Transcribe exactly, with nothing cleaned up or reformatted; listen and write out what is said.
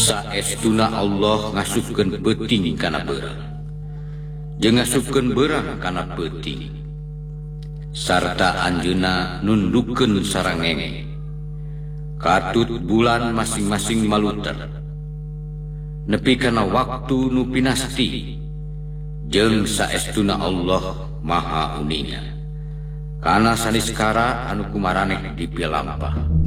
saestuna Allah ngasupkeun peuting kana beurang, jeung ngasupkeun beurang kana peuting, sarta anjeunna nundukkeun sarangenge katut bulan masing-masing maluter nepi kana waktu nu pinasti, jeung saestuna Allah maha uninga kana saniskara anu kumaraneh dipilalampah.